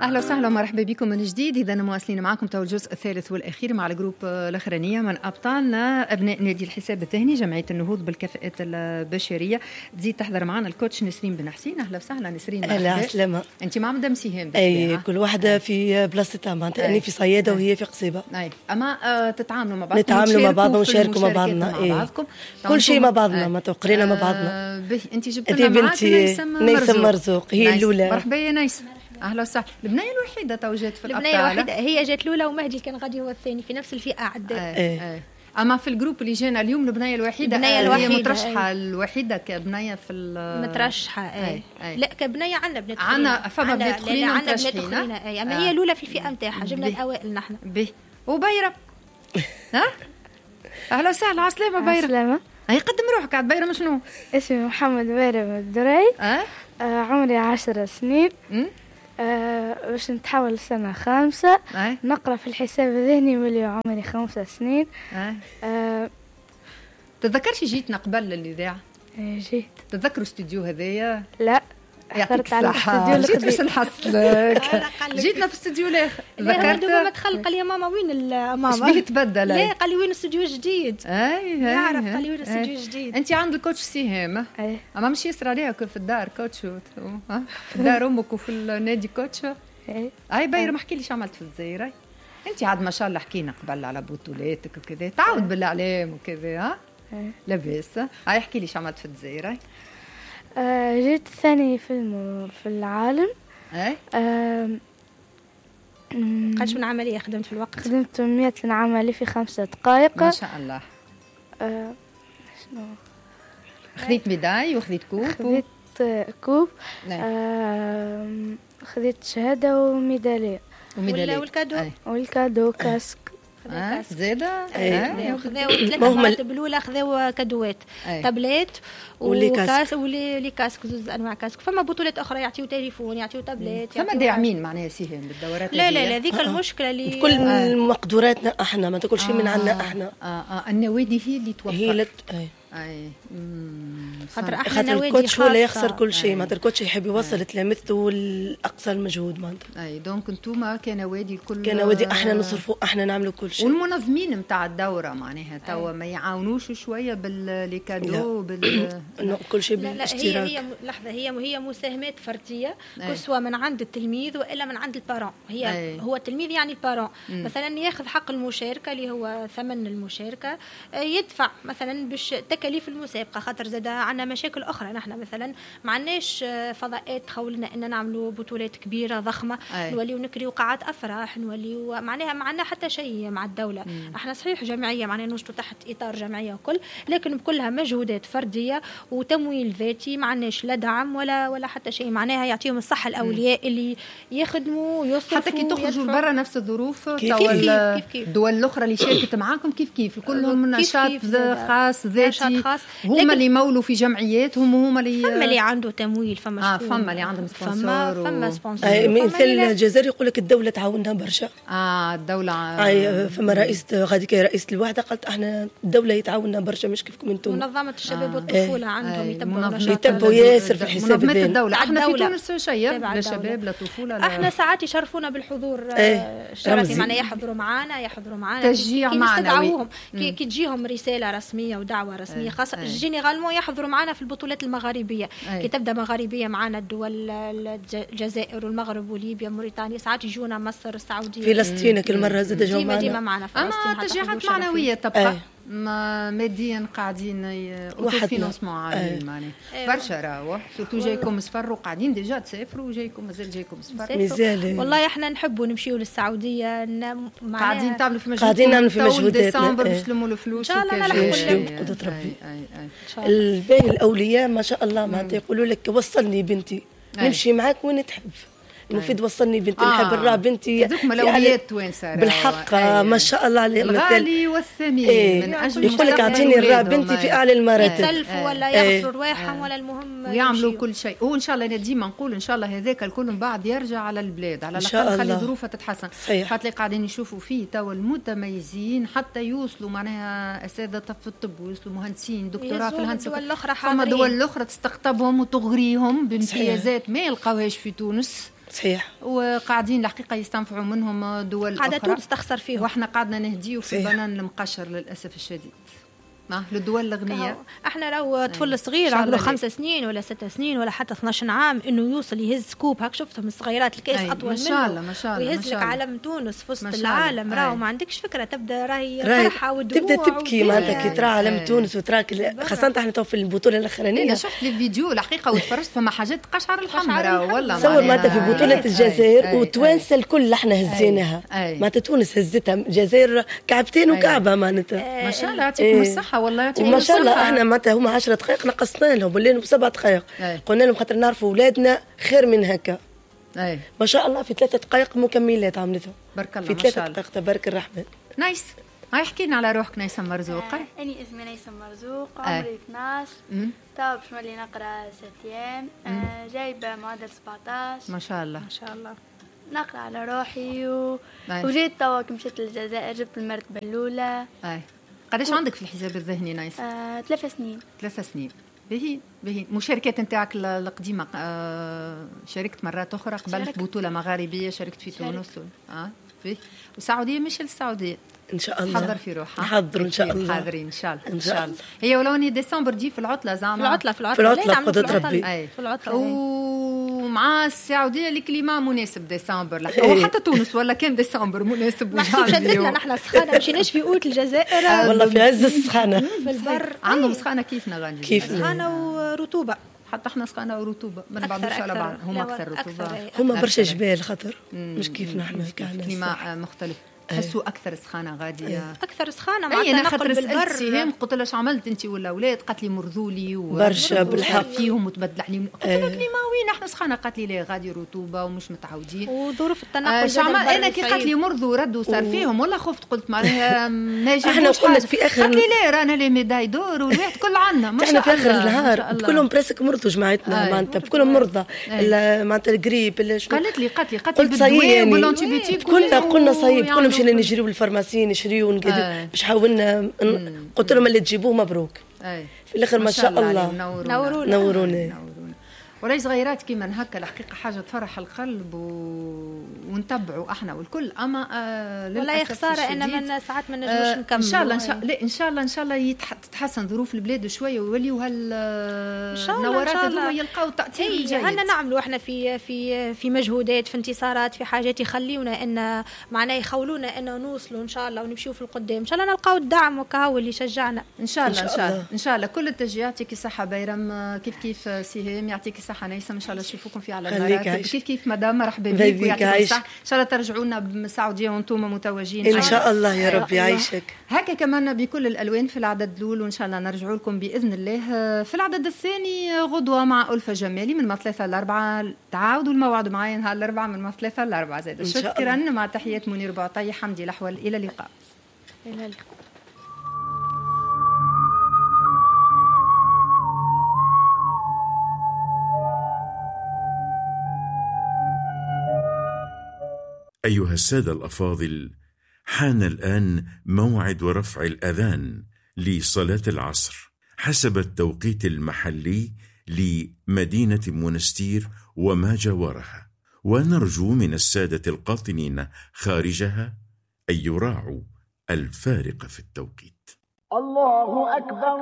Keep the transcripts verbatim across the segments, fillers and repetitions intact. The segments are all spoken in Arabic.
أهلا وسهلا ومرحبا بكم من جديد. إذا مواصلين معكم تو الجزء الثالث والأخير مع الجروب الأخرانية من أبطالنا أبناء نادي الحساب الذهني جمعية النهوض بالكفاءات البشرية. تزيد تحضر معنا الكوتش نسرين بن حسين. أهلا وسهلا نسرين. أهلا عسلامة. أنت مع مدام سهام؟ أي كل واحدة في بلاصتها، معناتها أنا في صيادة وهي في قصيبة. أي أما آه تتعاملوا مع بعض، نتعاملوا مع بعض ونشاركوا مع بعضنا. أي كل شيء مع بعضنا، ما قرينا مع بعضنا. به أنت جبت لنا معاك نيسم مرزوق، هي الأولى. مرحبا يا نيسم. أهلا وسهلا. البنية الوحيدة تو جات في الأبطال. البنية الوحيدة هي جات الأولى ومهدي كان غادي هو الثاني في نفس الفئة عدد. أي. أي. أما في الجروب اللي جانا اليوم البنية الوحيدة، البنية الوحيدة هي مترشحة أي. الوحيدة كبنية في مترشحة. أي. أي. لا كبنية عنا بنت عنا فما بنت خلينا عنا بنت خلينا. أي. أما آه. هي الأولى في الفئة متاعها، جبنا الأوائل نحن. به وبيرة. ها؟ أهلا وسهلا. عسلامة بيرة. عسلامة. هي قدم روحك. عاد بيرة شنو؟ اسمي محمد بيرة الدري. أه؟ آه عمري عشر سنين. م? آه باش نتحول سنة خامسة. أه؟ نقرأ في الحساب الذهني ولي عمري خمسة سنين. أه؟ آه تتذكرش جيتنا قبل الإذاعة؟ جيت. تتذكروا استوديو هذايا؟ لا. يعطيك الصحة. جيت باش نحصلك. جيتنا في استوديو الاخر. ذكرت ما دخل قال يا ماما وين ماما؟ اش بيه تبدل؟ لا قال لي وين الاستوديو الجديد؟ اي يعرف قال لي وين الاستوديو الجديد. انت عند الكوتش سهام؟ اي. اما مش يسرى عليها في الدار كوتش ها؟ في دار امك وفي النادي كوتش؟ اي. اي بير ما احكي لي شو عملت في الجزائر. انت عاد ما شاء الله حكينا قبل على بطولاتك وكذا، تعود بالاعلام وكذا. ها؟ لاباس. هاي احكي لي شو عملت في الجزائر. آه جيت ثاني فيلم في العالم. اي. آه قداش من عملية خدمت في الوقت؟ خدمت مية عملية في خمسة دقائق ما شاء الله. آه شنو خذيت ميداي وخذيت كوب؟ خذيت و... كوب. آه خذيت شهادة وميدالية وميدالية والكادو والكادو كاسك. آه زيادة. ايه خذاو ثلاثة مرات بالأولى خذاو كادوات تابلات وكاس ولي كاسك، زوج انواع كاسك. فما بطولات اخرى يعطيو تليفون يعطيو تابلات. فما داعمين معناها سيهم بالدورات. لا لا لا ذيك المشكله اللي كل آه. مقدوراتنا احنا، ما تقول شيء من عنا احنا. اه اه النوادي هي اللي توفر. هي اللي اي اي خاطر احنا خاطر نوادي الكوتش خاصة. هو اللي يخسر كل شيء، ما الكوتش يحب يوصل تلامذته لاقصى المجهود معناتها. اي دونك انتوما كنوادي الكل كنوادي احنا نصرفوا احنا نعملوا كل شيء. والمنظمين نتاع الدوره معناها توا ما يعاونوش شويه بالليكادو بال كل شيء بالاشتراك. لا هي هي لحظه هي هي مساهمات فرديه كسوة من عند التلميذ والا من عند البارون. هي أي. هو التلميذ يعني البارون مثلا ياخذ حق المشاركه اللي هو ثمن المشاركه، يدفع مثلا باش تكاليف المسابقه. خاطر زاد عندنا مشاكل اخرى، نحن مثلا ما عندناش فضاءات تخولنا ان نعملوا بطولات كبيره ضخمه، نوليو نكريو قاعات افراح، نوليو معناها ما عندنا حتى شيء مع الدوله. مم. احنا صحيح جمعيه معناها نشتو تحت اطار جمعيه وكل، لكن بكلها مجهودات فرديه وتمويل ذاتي، ما عندناش لا دعم ولا ولا حتى شيء. معناها يعطيهم الصحه الاولياء مم. اللي يخدموا ويصرفوا حتى كي تخرجوا لبرا نفس الظروف. كيف كيف كيف كيف الدول الاخرى اللي شاركت معاكم كيف كيف كلهم نشاط خاص ذاتي، هما اللي يمولوا في جمعياتهم وهما اللي فما اللي عنده تمويل، فما اه فما اللي عندهم سبونسور. فما فما سبونسور. مثل الجزائر يقول لك الدوله تعاوننا برشا. اه الدوله اي فما رئيس غادي كي رئيس الوحده قالت احنا الدوله يتعاوننا برشا مش كيفكم انتم. منظمه الشباب آه. والطفوله عندهم يتبعوا يتبعوا ياسر في الحساب الذهني. الدوله احنا في تونس شيء لا شباب لا طفوله لا. احنا ساعات يشرفونا بالحضور الشرفي، معنا يحضروا معنا يحضروا معنا تشجيع معنوي. كي, كي تجيهم رساله رسميه ودعوه رسميه خاصه جينيرالمون يحضروا معنا في البطولات المغاربيه. كي تبدا مغاربيه معنا الدول الجزائر والمغرب وليبيا موريتانيا، ساعات يجونا مصر السعوديه فلسطين كل مره زاد جاوا معنا ديما معنا اما تشجيعات معنويه تبقى ما ماديا قاعدين اوتوفينانسمون عالي معناها برشا راهو سورتو جايكم صفر وقاعدين ديجا تسافروا وجايكم مازال جايكم صفر مازال. والله احنا نحبوا نمشيو للسعوديه قاعدين تعملوا في مجهود قاعدين نعملوا في مجهودات ديسمبر باش نلموا الفلوس ان شاء الله نلحقوا قدرة ربي. الباقي الاولياء ما شاء الله معناتها يقولوا لك وصلني بنتي نمشي معاك وين تحب. المفيد وصلني بنتي نحب آه. الراه بنتي هذوك ملويات وين صار بالحق آه. ما شاء الله عليه الغالي والثمين ايه. من اجل يقول لك اعطيني الراه بنتي في اعلى المراتب يتسلفوا ولا يغفروا رواحهم ولا المهم ويعملوا كل شيء. وان شاء الله ديما نقول ان شاء الله هذاك الكل من بعد يرجع على البلاد على الاقل خلي ظروفها تتحسن. حتى قاعدين يشوفوا فيه توا المتميزين حتى يوصلوا معناها اساتذه في الطب ويوصلوا مهندسين دكتوراه في الهندسه. فما دول اخرى تستقطبهم وتغريهم بامتيازات ما يلقاوهاش في تونس صحيح. وقاعدين الحقيقه يستنفعوا منهم دول قاعده اخرى، تونس تخسر فيهم، واحنا قاعدنا نهديو في البنان المقشر للاسف الشديد. ما للدول الغنيه احنا لو طفل صغير عمره خمس سنين ولا ست سنين ولا حتى اثناش عام انه يوصل يهز كوب هاك، شفتهم الصغيرات الكاس اطول منه، ما شاء الله ما شاء الله، ويهز لك علم تونس في وسط العالم، راهو ما عندكش فكره، تبدا راهي فرحه ودموع، تبدا تبكي معناتها كي ترى علم تونس وتراك، خاصه احنا تو في البطوله الاخرانيه شفت الفيديو الحقيقه وتفرجت فما حاجات قشعر الحمراء والله، صور معناتها في بطوله الجزائر وتوانسه الكل احنا هزيناها، معناتها تونس هزتها، الجزائر كعبتين وكعبه معناتها. ما شاء الله يعطيكم الصحه والله يعطيكم الصحه. لا احنا معناتها هما عشرة دقائق نقصنا لهم ولينا بسبع دقائق، قلنا لهم خاطر نعرفوا اولادنا خير من هكا. اي ما شاء الله في ثلاثة دقائق مكملات عملتهم، بارك الله في ثلاثة دقائق تبارك الرحمن. نايس. هاي احكي لنا على روحك نيسم مرزوق. آه اني اسمي نيسم مرزوق، عمري اثناش، تو باش نولي نقرا ساتيام، آه جايبه معدل سبعطاش. ما شاء الله ما شاء الله. نقرا على روحي و... وجيت توا كي مشيت للجزائر جبت المرتبه الاولى. اي قداش و... عندك في الحساب الذهني نايس؟ آه، ثلاث سنين. ثلاث سنين. باهي باهي. مشاركات نتاعك القديمه آه شاركت مرات اخرى قبل بطوله مغاربيه شاركت في تونس و... اه فيه والسعوديه مش للسعوديه ان شاء الله حضر في روحها، نحضر ان شاء الله، حاضرين ان شاء الله ان شاء الله. هي ولوني ديسمبر دي في العطله زعما في العطله في العطله في العطله قدرة ربي في العطله، ومع السعوديه الكليما مناسب ديسمبر وحتى تونس ولا كان ديسمبر مناسب. محسوب شدتنا نحن سخانه مشيناش في اوت الجزائر والله في عز السخانه في البر عندهم سخانه كيفنا غادي كيفنا سخانه ورطوبه، حتى احنا سخانه ورطوبه ما نبعدوش على بعض، هما اكثر رطوبه، هما برشا جبال خاطر مش كيفنا احنا كاع كليما مختلف. تحسوا اكثر سخانه غاديه، اكثر سخانه معناتها انا نقل بالبر. سهام قلت لها اش عملت انت ولا اولاد؟ قالت لي مرذولي برشا بالحق فيهم وتبدل عليهم. قلت لها كلمه وين احنا سخانه؟ قالت لي لا غادي رطوبه ومش متعودين وظروف التنقل. آه شعما انا كي قالت لي مرذو ردوا صار فيهم والله خفت، قلت معناها ما يجيبوش احنا قلنا في اخر، قالت لي لا رانا لي ميداي دور والواحد كل عندنا ما احنا في اخر النهار كلهم براسك مرضوا جماعتنا معناتها كلهم مرضى معناتها الجريب. قالت لي قالت لي قالت لي بالدواء والانتيبيوتيك كلنا قلنا صايب كلهم مشينا نجريو للفارماسي نشريو باش حاولنا. قلت لهم اللي تجيبوه مبروك. أي. في الاخر ما شاء الله نورونا نورونا ولا صغيرات كيما هكا الحقيقه حاجه تفرح القلب و... ونتبعوا احنا والكل. اما آه ولا يا خساره ان من ساعات ما نجموش آه نكمل. ان شاء الله ان شاء الله ان شاء الله ان شاء الله تتحسن ظروف البلاد شويه ويوليوا هالنورات هذوما يلقاو تاثير جيد. احنا نعملوا احنا في في في مجهودات في انتصارات في حاجات يخليونا ان معناه يخولونا ان نوصلوا ان شاء الله ونمشيو في القدام ان شاء الله نلقاو الدعم وكاو اللي يشجعنا ان شاء الله ان شاء الله ان شاء الله. كل التشجيعات يعطيك الصحه بيرم، كيف كيف سهام يعطيك الصحه نيسم، ان شاء الله نشوفوكم في على المراتب كيف كيف مدام مرحبا بك ويعطيك الصحه ان شاء الله ترجعوا لنا بالسعوديه وانتم متواجدين ان شاء الله يا رب يعيشك. هكا كمان بكل الالوان في العدد الاول وان شاء الله نرجعوا لكم باذن الله في العدد الثاني غدوه مع ألفة جمالي من ثلاثة لأربعة. تعاودوا الموعد معي نهار الاربعاء من ثلاثة لأربعة زاد. شكرا مع تحيات منير بعطي حمدي الاحوال. الى اللقاء. الى اللقاء. أيها السادة الأفاضل، حان الآن موعد رفع الأذان لصلاة العصر حسب التوقيت المحلي لمدينة منستير وما جاورها، ونرجو من السادة القاطنين خارجها أن يراعوا الفارق في التوقيت. الله أكبر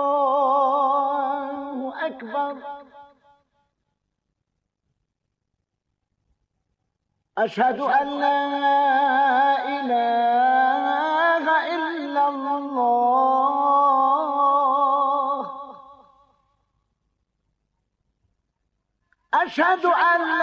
الله أكبر أشهد أن لا إله إلا الله أشهد أن